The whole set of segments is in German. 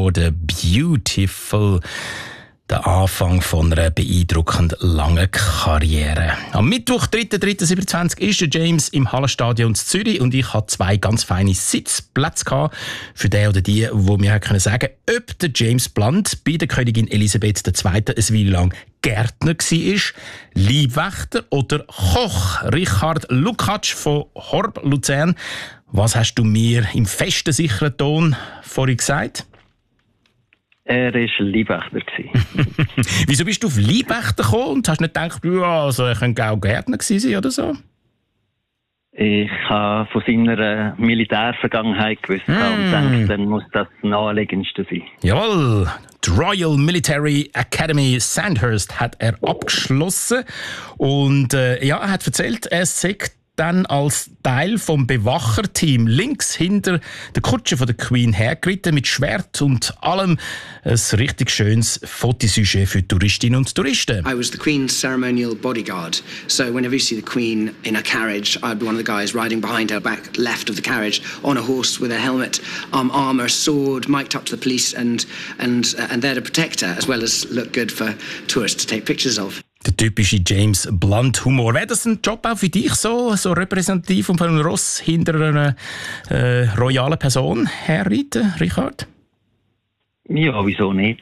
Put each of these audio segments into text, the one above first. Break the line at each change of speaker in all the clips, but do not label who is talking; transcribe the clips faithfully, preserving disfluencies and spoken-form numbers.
geworden. Beautiful. Der Anfang von einer beeindruckend langen Karriere. Am Mittwoch, dritter dritter siebenundzwanzig, ist der James im Hallenstadion in Zürich und ich hatte zwei ganz feine Sitzplätze gehabt für den oder die, wo mir können sagen, ob der James Blunt bei der Königin Elisabeth der Zweite eine Weile lang Gärtner war, Leibwächter oder Koch. Richard Lukacs von Horb Luzern. Was hast du mir im festen, sicheren Ton vorhin gesagt?
Er war Leibwächter.
Wieso bist du auf Leibwächter gekommen und hast nicht gedacht, ja, also er könnte auch Gärtner gewesen sein oder so?
Ich habe von seiner Militärvergangenheit gewusst mm. und denke, dann muss das das Naheliegendste sein.
Jawohl, die Royal Military Academy Sandhurst hat er abgeschlossen und äh, ja, er hat erzählt, er sagt dann als Teil vom Bewacherteam links hinter der Kutsche von der Queen hergeritten mit Schwert und allem. Ein richtig schönes Fotosujet für Touristinnen und Touristen.
I was the Queen's ceremonial bodyguard. So whenever you see the Queen in a carriage, I'd be one of the guys riding behind her, back left of the carriage, on a horse with a helmet, um, armour, sword, mic'd up to the police, and and uh, and there to protect her, as well as look good for tourists to take pictures of.
Der typische James Blunt Humor. Wäre das ein Job auch für dich, so, so repräsentativ von einem Ross hinter einer äh, royalen Person herreiten, Richard?
Ja, wieso nicht?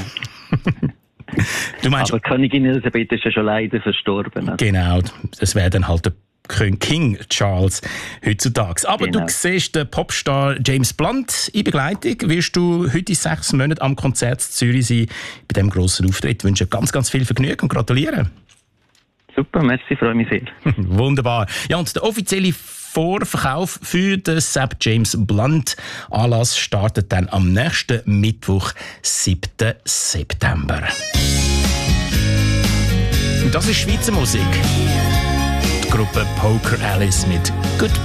Du meinst,
aber Königin Elisabeth ist ja schon leider verstorben. Also.
Genau, das wäre dann halt der King Charles heutzutage. Aber genau. Du siehst den Popstar James Blunt in Begleitung. Wirst du heute sechs Monate am Konzert in Zürich sein, bei diesem grossen Auftritt. Ich wünsche ganz, ganz viel Vergnügen und gratuliere.
Super, merci, freue mich sehr.
Wunderbar. Ja, und der offizielle Vorverkauf für den Sepp James Blunt Anlass startet dann am nächsten Mittwoch, siebten September. Und das ist Schweizer Musik. Gruppe Poker Alice mit Good